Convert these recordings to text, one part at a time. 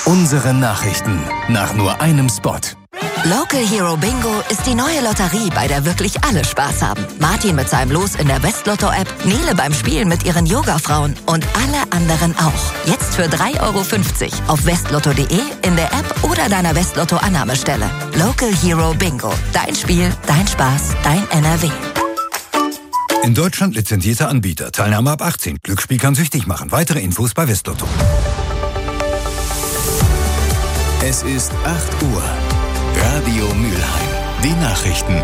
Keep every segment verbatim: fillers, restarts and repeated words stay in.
Unsere Nachrichten nach nur einem Spot. Local Hero Bingo ist die neue Lotterie, bei der wirklich alle Spaß haben. Martin mit seinem Los in der Westlotto-App, Nele beim Spielen mit ihren Yoga-Frauen und alle anderen auch. Jetzt für drei Euro fünfzig auf westlotto punkt de, in der App oder deiner Westlotto-Annahmestelle. Local Hero Bingo. Dein Spiel, dein Spaß, dein N R W. In Deutschland lizenzierter Anbieter. Teilnahme ab achtzehn. Glücksspiel kann süchtig machen. Weitere Infos bei Westlotto. Es ist acht Uhr. Radio Mülheim. Die Nachrichten.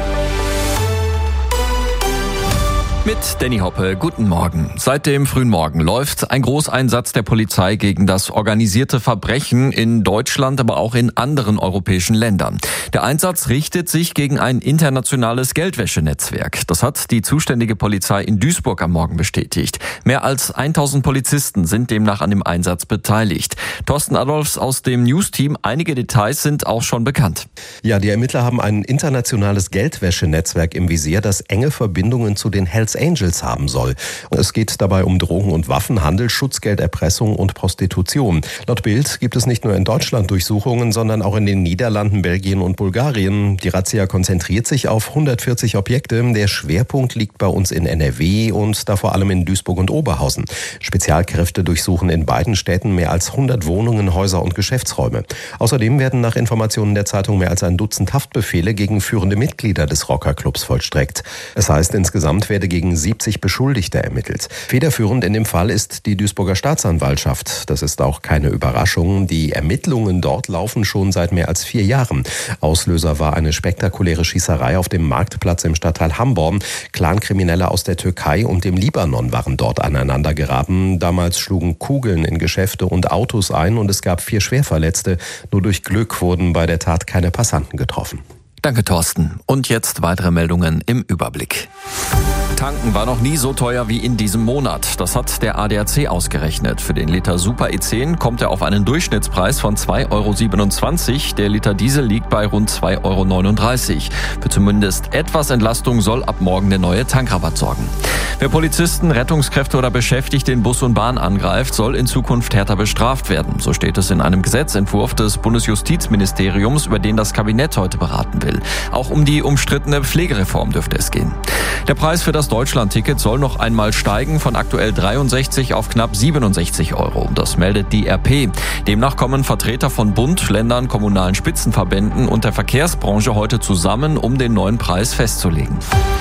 Mit Danny Hoppe, guten Morgen. Seit dem frühen Morgen läuft ein Großeinsatz der Polizei gegen das organisierte Verbrechen in Deutschland, aber auch in anderen europäischen Ländern. Der Einsatz richtet sich gegen ein internationales Geldwäschenetzwerk. Das hat die zuständige Polizei in Duisburg am Morgen bestätigt. Mehr als tausend Polizisten sind demnach an dem Einsatz beteiligt. Thorsten Adolfs aus dem News-Team. Einige Details sind auch schon bekannt. Ja, die Ermittler haben ein internationales Geldwäschenetzwerk im Visier, das enge Verbindungen zu den Hells Angels haben soll. Es geht dabei um Drogen- und Waffenhandel, Schutzgelderpressung und Prostitution. Laut Bild gibt es nicht nur in Deutschland Durchsuchungen, sondern auch in den Niederlanden, Belgien und Bulgarien. Die Razzia konzentriert sich auf hundertvierzig Objekte. Der Schwerpunkt liegt bei uns in N R W und da vor allem in Duisburg und Oberhausen. Spezialkräfte durchsuchen in beiden Städten mehr als hundert Wohnungen, Häuser und Geschäftsräume. Außerdem werden nach Informationen der Zeitung mehr als ein Dutzend Haftbefehle gegen führende Mitglieder des Rockerclubs vollstreckt. Es heißt, insgesamt werde gegen siebzig Beschuldigte ermittelt. Federführend in dem Fall ist die Duisburger Staatsanwaltschaft. Das ist auch keine Überraschung. Die Ermittlungen dort laufen schon seit mehr als vier Jahren. Auslöser war eine spektakuläre Schießerei auf dem Marktplatz im Stadtteil Hamborn. Clankriminelle aus der Türkei und dem Libanon waren dort aneinander geraten. Damals schlugen Kugeln in Geschäfte und Autos ein und es gab vier Schwerverletzte. Nur durch Glück wurden bei der Tat keine Passanten getroffen. Danke, Thorsten. Und jetzt weitere Meldungen im Überblick. Tanken war noch nie so teuer wie in diesem Monat. Das hat der A D A C ausgerechnet. Für den Liter Super E zehn kommt er auf einen Durchschnittspreis von zwei Euro siebenundzwanzig. Der Liter Diesel liegt bei rund zwei Euro neununddreißig. Für zumindest etwas Entlastung soll ab morgen der neue Tankrabatt sorgen. Wer Polizisten, Rettungskräfte oder Beschäftigte in Bus und Bahn angreift, soll in Zukunft härter bestraft werden. So steht es in einem Gesetzentwurf des Bundesjustizministeriums, über den das Kabinett heute beraten will. Auch um die umstrittene Pflegereform dürfte es gehen. Der Preis für das Deutschland-Ticket soll noch einmal steigen, von aktuell dreiundsechzig auf knapp siebenundsechzig Euro. Das meldet die R P. Demnach kommen Vertreter von Bund, Ländern, kommunalen Spitzenverbänden und der Verkehrsbranche heute zusammen, um den neuen Preis festzulegen.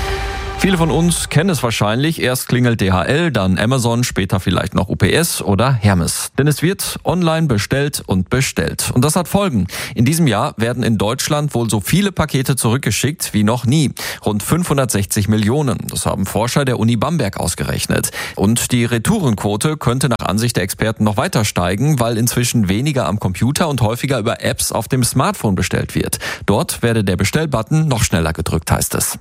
Viele von uns kennen es wahrscheinlich. Erst klingelt D H L, dann Amazon, später vielleicht noch U P S oder Hermes. Denn es wird online bestellt und bestellt. Und das hat Folgen. In diesem Jahr werden in Deutschland wohl so viele Pakete zurückgeschickt wie noch nie. Rund fünfhundertsechzig Millionen. Das haben Forscher der Uni Bamberg ausgerechnet. Und die Retourenquote könnte nach Ansicht der Experten noch weiter steigen, weil inzwischen weniger am Computer und häufiger über Apps auf dem Smartphone bestellt wird. Dort werde der Bestellbutton noch schneller gedrückt, heißt es.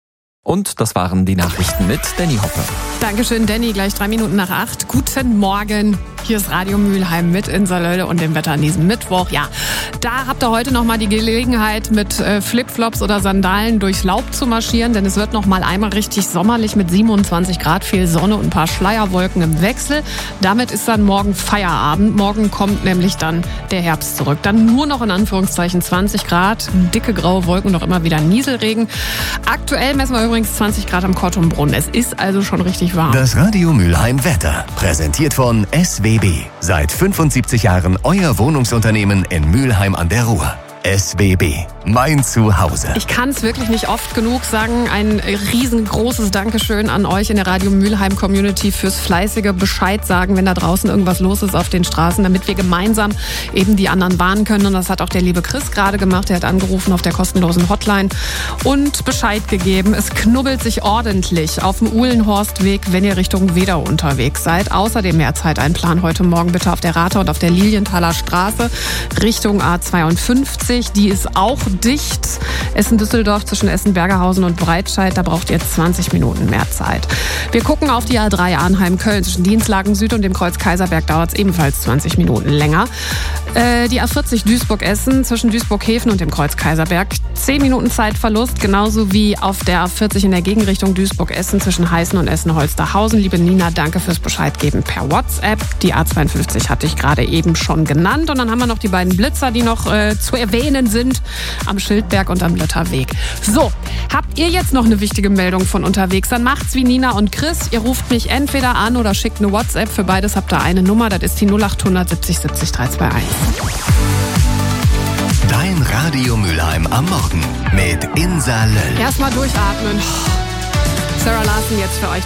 Und das waren die Nachrichten mit Danny Hoppe. Dankeschön, Danny. Gleich drei Minuten nach acht. Guten Morgen. Hier ist Radio Mülheim mit Insalölle und dem Wetter an diesem Mittwoch. Ja, da habt ihr heute noch mal die Gelegenheit, mit äh, Flipflops oder Sandalen durchs Laub zu marschieren, denn es wird noch mal einmal richtig sommerlich mit siebenundzwanzig Grad, viel Sonne und ein paar Schleierwolken im Wechsel. Damit ist dann morgen Feierabend. Morgen kommt nämlich dann der Herbst zurück. Dann nur noch in Anführungszeichen zwanzig Grad, dicke graue Wolken und auch immer wieder Nieselregen. Aktuell messen wir übrigens zwanzig Grad am Kottenbrunn. Es ist also schon richtig warm. Das Radio Mülheim Wetter, präsentiert von S W B. Seit fünfundsiebzig Jahren euer Wohnungsunternehmen in Mülheim an der Ruhr. S W B, mein Zuhause. Ich kann es wirklich nicht oft genug sagen. Ein riesengroßes Dankeschön an euch in der Radio Mülheim Community fürs fleißige Bescheid sagen, wenn da draußen irgendwas los ist auf den Straßen, damit wir gemeinsam eben die anderen warnen können. Und das hat auch der liebe Chris gerade gemacht. Er hat angerufen auf der kostenlosen Hotline und Bescheid gegeben. Es knubbelt sich ordentlich auf dem Uhlenhorstweg, wenn ihr Richtung Wedau unterwegs seid. Außerdem mehr Zeiteinplan heute Morgen bitte auf der Rather und auf der Lilienthaler Straße Richtung A zweiundfünfzig. vierzig, die ist auch dicht. Essen-Düsseldorf zwischen Essen-Bergerhausen und Breitscheid, da braucht ihr zwanzig Minuten mehr Zeit. Wir gucken auf die A drei Arnheim-Köln. Zwischen Dienstlaken Süd und dem Kreuz Kaiserberg dauert es ebenfalls zwanzig Minuten länger. Äh, die A vierzig Duisburg-Essen zwischen Duisburg-Häfen und dem Kreuz Kaiserberg. zehn Minuten Zeitverlust, genauso wie auf der A vierzig in der Gegenrichtung Duisburg-Essen zwischen Heißen und Essen-Holsterhausen. Liebe Nina, danke fürs Bescheid geben per WhatsApp. Die A zweiundfünfzig hatte ich gerade eben schon genannt. Und dann haben wir noch die beiden Blitzer, die noch äh, zu erwähnen sind, am Schildberg und am Lutherweg. So, habt ihr jetzt noch eine wichtige Meldung von unterwegs? Dann macht's wie Nina und Chris. Ihr ruft mich entweder an oder schickt eine WhatsApp. Für beides habt ihr eine Nummer. Das ist die null acht hundert siebzig siebzig drei zwei eins. Dein Radio Mülheim am Morgen mit Insa Löll. Erstmal durchatmen. Sarah Larson jetzt für euch.